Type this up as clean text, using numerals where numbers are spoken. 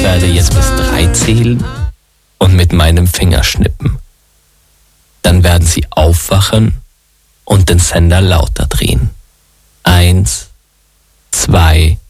werde jetzt bis 3 zählen und mit meinem Finger schnippen. Dann werden Sie aufwachen und den Sender lauter drehen. 1, 2,